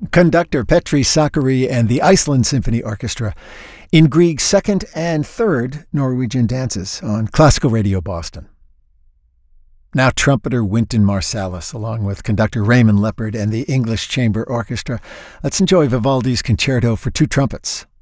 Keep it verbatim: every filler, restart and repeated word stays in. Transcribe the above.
Conductor Petri Sakari and the Iceland Symphony Orchestra in Grieg's second and third Norwegian dances on Classical Radio Boston. Now trumpeter Wynton Marsalis, along with conductor Raymond Leppard and the English Chamber Orchestra. Let's enjoy Vivaldi's Concerto for Two Trumpets.